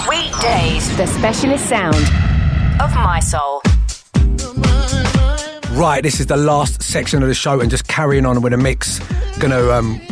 Weekdays, the specialist sound of My Soul. Right, this is the last section of the show, and just carrying on with a mix. Gonna